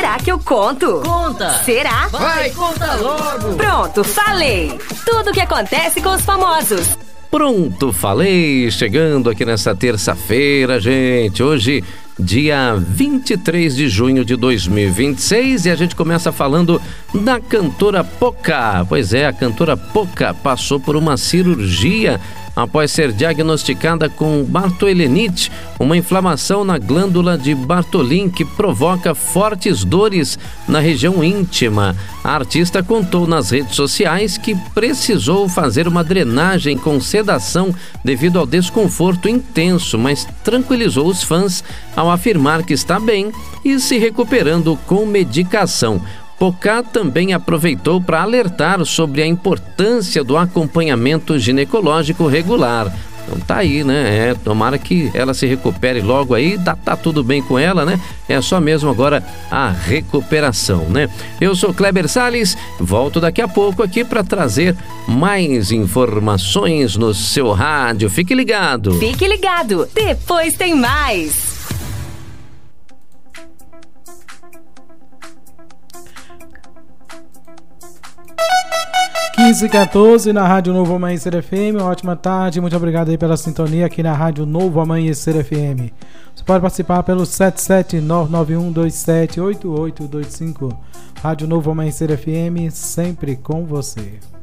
Será que eu conto? Conta! Será? Vai, conta logo! Pronto, falei! Tudo o que acontece com os famosos. Pronto, falei, chegando aqui nessa terça-feira, gente, hoje, dia 23 de junho de 2026, e a gente começa falando da cantora Poca. Pois é, a cantora Poca passou por uma cirurgia após ser diagnosticada com Bartholinite, uma inflamação na glândula de Bartholin que provoca fortes dores na região íntima. A artista contou nas redes sociais que precisou fazer uma drenagem com sedação devido ao desconforto intenso, mas tranquilizou os fãs ao afirmar que está bem e se recuperando com medicação. Poca também aproveitou para alertar sobre a importância do acompanhamento ginecológico regular. Então tá aí, né? Tomara que ela se recupere logo aí, tá tudo bem com ela, né? É só mesmo agora a recuperação, né? Eu sou Kleber Salles, volto daqui a pouco aqui para trazer mais informações no seu rádio. Fique ligado! Fique ligado, depois tem mais! 15h14 na Rádio Novo Amanhecer FM. Uma ótima tarde, muito obrigado aí pela sintonia aqui na Rádio Novo Amanhecer FM. Você pode participar pelo 77991278825. Rádio Novo Amanhecer FM, sempre com você.